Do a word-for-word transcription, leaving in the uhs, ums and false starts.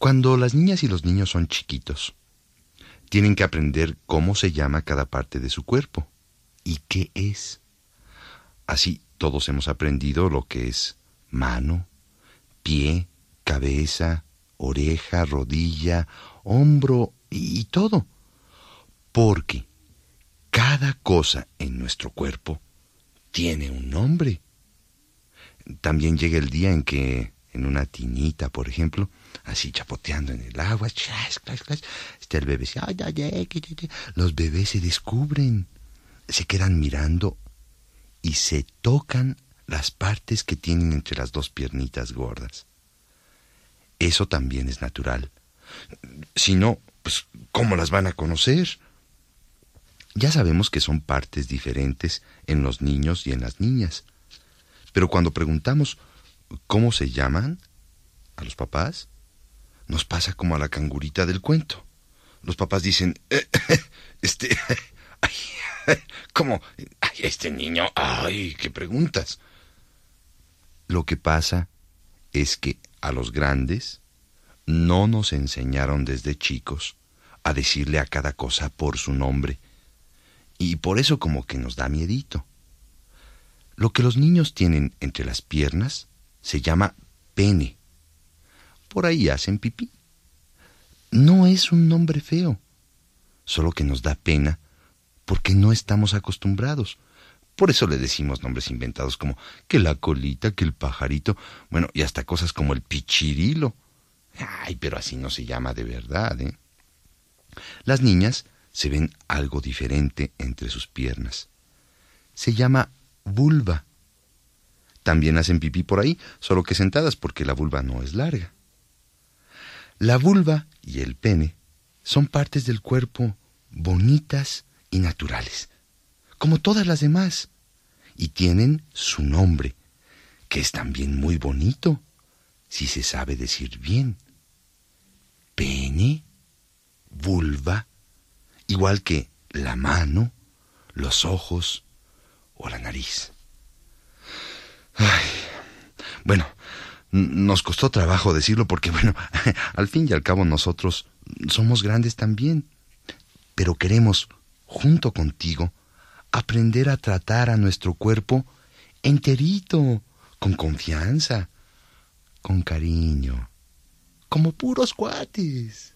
Cuando las niñas y los niños son chiquitos, tienen que aprender cómo se llama cada parte de su cuerpo y qué es. Así todos hemos aprendido lo que es mano, pie, cabeza, oreja, rodilla, hombro y, y todo. Porque cada cosa en nuestro cuerpo tiene un nombre. También llega el día en que en una tinita, por ejemplo, así chapoteando en el agua, chas, chas, chas, está el bebé, ay, ay, ay, ay, los bebés se descubren, se quedan mirando y se tocan las partes que tienen entre las dos piernitas gordas. Eso también es natural. Si no, pues, ¿cómo las van a conocer? Ya sabemos que son partes diferentes en los niños y en las niñas. Pero cuando preguntamos cómo se llaman a los papás, nos pasa como a la cangurita del cuento. Los papás dicen, eh, este, ay, ¿cómo? Ay, este niño, ay, ¿qué preguntas? Lo que pasa es que a los grandes no nos enseñaron desde chicos a decirle a cada cosa por su nombre. Y por eso como que nos da miedito. Lo que los niños tienen entre las piernas se llama pene. Por ahí hacen pipí. No es un nombre feo, solo que nos da pena porque no estamos acostumbrados. Por eso le decimos nombres inventados como que la colita, que el pajarito, bueno, y hasta cosas como el pichirilo. Ay, pero así no se llama de verdad, ¿eh? Las niñas se ven algo diferente entre sus piernas. Se llama vulva. También hacen pipí por ahí, solo que sentadas porque la vulva no es larga. La vulva y el pene son partes del cuerpo bonitas y naturales, como todas las demás, y tienen su nombre, que es también muy bonito, si se sabe decir bien. Pene, vulva, igual que la mano, los ojos o la nariz. Ay, bueno, nos costó trabajo decirlo porque, bueno, al fin y al cabo nosotros somos grandes también, pero queremos, junto contigo, aprender a tratar a nuestro cuerpo enterito, con confianza, con cariño, como puros cuates.